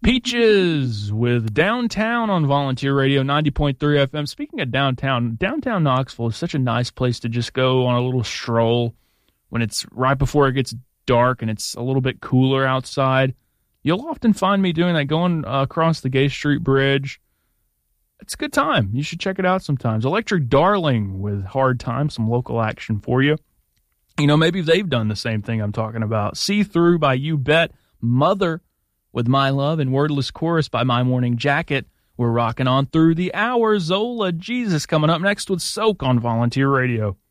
Peaches with Downtown on Volunteer Radio 90.3 FM. Speaking of downtown Knoxville is such a nice place to just go on a little stroll when it's right before it gets dark and it's a little bit cooler outside. You'll often find me doing that, going across the Gay Street Bridge. It's a good time. You should check it out sometimes. Electric Darling with Hard Time, some local action for you. You know, maybe they've done the same thing I'm talking about. See Through by You Bet. Mother with My Love, and Wordless Chorus by My Morning Jacket. We're rocking on through the hour. Zola Jesus coming up next with Soak on Volunteer Radio.